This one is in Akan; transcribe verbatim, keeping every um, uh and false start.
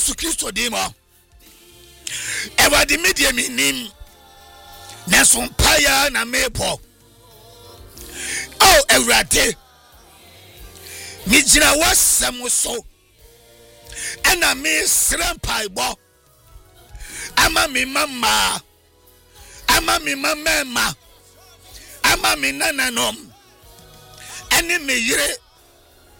Yesu Kristo dimo ewadi media minim neso mpaya na mepo oh ewrade mi jina wasam so ena me srampai bo ama mi mama ama mi mama ama mi nananom ene me yire